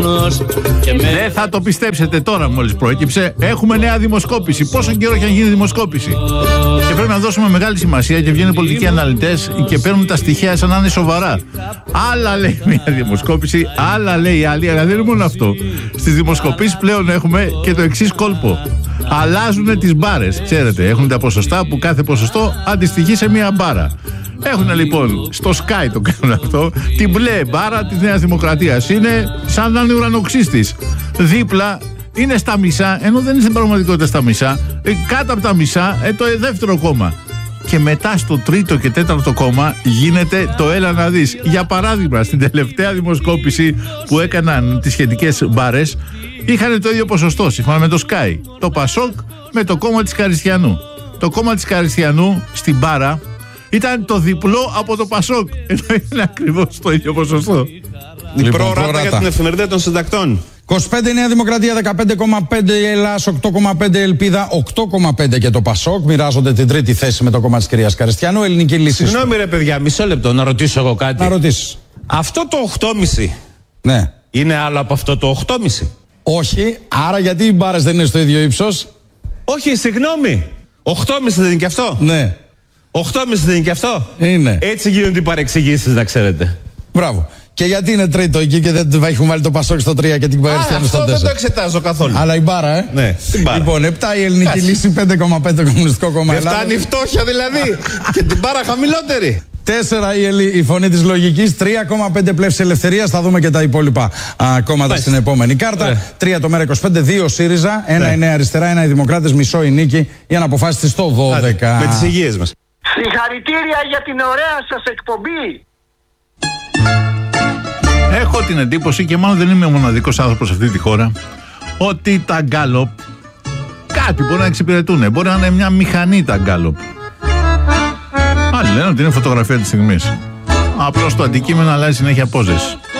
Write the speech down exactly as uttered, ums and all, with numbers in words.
Δεν θα το πιστέψετε τώρα, μόλις προέκυψε. Έχουμε νέα δημοσκόπηση. Πόσο καιρό έχει γίνει δημοσκόπηση. Και πρέπει να δώσουμε μεγάλη σημασία και βγαίνουν πολιτικοί αναλυτές και παίρνουν τα στοιχεία σαν να είναι σοβαρά. Άλλα λέει μια δημοσκόπηση, άλλα λέει η άλλη. Αλλά δεν είναι μόνο αυτό. Στις δημοσκοπήσεις πλέον έχουμε και το εξής κόλπο. Αλλάζουν τις μπάρες. Ξέρετε, έχουν τα ποσοστά που κάθε ποσοστό αντιστοιχεί σε μια μπάρα. Έχουν λοιπόν στο Sky το κάνουν αυτό, την μπλε μπάρα της Νέας Δημοκρατίας. Είναι σαν να είναι ουρανοξύστης. Δίπλα είναι στα μισά, ενώ δεν είναι στην πραγματικότητα στα μισά. Ε, κάτω από τα μισά ε, το δεύτερο κόμμα. Και μετά στο τρίτο και τέταρτο κόμμα γίνεται το έλα να δεις. Για παράδειγμα, στην τελευταία δημοσκόπηση που έκαναν τις σχετικές μπάρες, είχαν το ίδιο ποσοστό σύμφωνα με το Sky. Το Πασόκ με το κόμμα της Καριστιανού. Το κόμμα της Καριστιανού στην μπάρα ήταν το διπλό από το Πασόκ. Ενώ είναι ακριβώς το ίδιο ποσοστό. Η λοιπόν, προοράτα για την εφημερίδα των συντακτών. είκοσι πέντε Νέα Δημοκρατία, δεκαπέντε κόμμα πέντε η Ελλάς, οκτώ κόμμα πέντε Ελπίδα, οκτώ κόμμα πέντε και το Πασόκ. Μοιράζονται την τρίτη θέση με το κόμμα της κυρίας Καριστιανού. Ελληνική Λύση. Συγγνώμη ρε παιδιά, μισό λεπτό να ρωτήσω εγώ κάτι. Να ρωτήσεις. Αυτό το οκτώ κόμμα πέντε ναι. είναι άλλο από αυτό το οκτώ κόμμα πέντε. Όχι, άρα γιατί οι μπάρες δεν είναι στο ίδιο ύψος. Όχι, συγγνώμη. οκτώ κόμμα πέντε δεν είναι και αυτό. Ναι. οκτώ κόμμα πέντε δεν είναι και αυτό. Είναι. Έτσι γίνονται οι παρεξηγήσεις, να ξέρετε. Μπράβο. Και γιατί είναι τρίτο εκεί και δεν έχουν βάλει το Πασόκ στο τρία και την Καριστιανού στο τέσσερα. Αυτό δεν το εξετάζω καθόλου. Αλλά η μπάρα, ε. Ναι, την μπάρα. Λοιπόν, επτά η Ελληνική Κάση. Λύση, πέντε κόμμα πέντε Κομμουνιστικό Κόμμα Ελλάδα. Φτάνει η φτώχεια δηλαδή. Και την μπάρα χαμηλότερη. τέσσερα η, Ελλη, η Φωνή της Λογικής, τρία κόμμα πέντε Πλεύση Ελευθερίας. Θα δούμε και τα υπόλοιπα α, κόμματα Πες. στην επόμενη κάρτα. Ναι. τρία το Μέρα είκοσι πέντε, δύο ΣΥΡΙΖΑ, ένα ναι. η Νέα Αριστερά, ένα οι Δημοκράτες, μισό η Νίκη για να αποφάσισε στο δώδεκα. Άντε, με τις υγείες μας. Συγχαρητήρια για την ωραία σας εκπομπή. Έχω την εντύπωση, και μάλλον δεν είμαι ο μοναδικός άνθρωπος σε αυτή τη χώρα, ότι τα γκάλοπ κάτι μπορεί να εξυπηρετούν. Μπορεί να είναι μια μηχανή τα γκάλοπ. Άλλοι λένε ότι είναι φωτογραφία της στιγμής. Απλώς το αντικείμενο αλλάζει συνέχεια πόζες.